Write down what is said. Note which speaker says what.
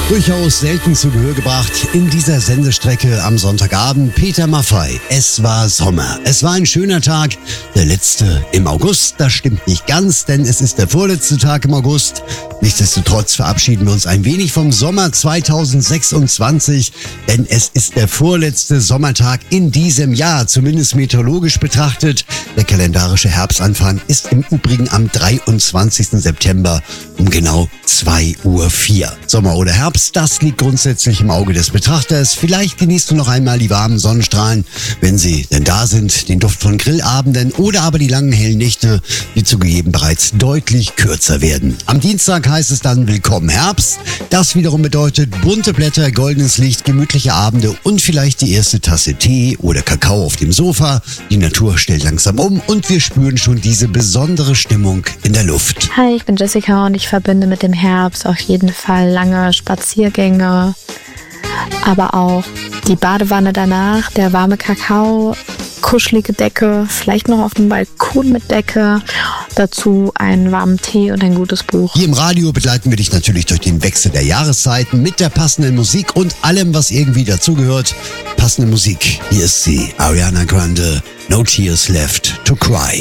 Speaker 1: Durchaus selten zu Gehör gebracht in dieser Sendestrecke am Sonntagabend. Peter Maffay, es war Sommer. Es war ein schöner Tag, der letzte im August. Das stimmt nicht ganz, denn es ist der vorletzte Tag im August. Nichtsdestotrotz verabschieden wir uns ein wenig vom Sommer 2026, denn es ist der vorletzte Sommertag in diesem Jahr, zumindest meteorologisch betrachtet. Der kalendarische Herbstanfang ist im Übrigen am 23. September um genau 2:04 Uhr. Sommer oder Herbst, das liegt grundsätzlich im Auge des Betrachters. Vielleicht genießt du noch einmal die warmen Sonnenstrahlen, wenn sie denn da sind, den Duft von Grillabenden oder aber die langen hellen Nächte, die zugegeben bereits deutlich kürzer werden. Am Dienstag heißt es dann Willkommen Herbst. Das wiederum bedeutet bunte Blätter, goldenes Licht, gemütliche Abende und vielleicht die erste Tasse Tee oder Kakao auf dem Sofa. Die Natur stellt langsam um und wir spüren schon diese besondere Stimmung in der Luft.
Speaker 2: Hi, ich bin Jessica und ich verbinde mit dem Herbst auf jeden Fall lange Spaziergänge, aber auch die Badewanne danach, der warme Kakao, kuschelige Decke, vielleicht noch auf dem Balkon mit Decke, dazu einen warmen Tee und ein gutes Buch.
Speaker 1: Hier im Radio begleiten wir dich natürlich durch den Wechsel der Jahreszeiten mit der passenden Musik und allem, was irgendwie dazugehört. Passende Musik, hier ist sie, Ariana Grande, No Tears Left to Cry.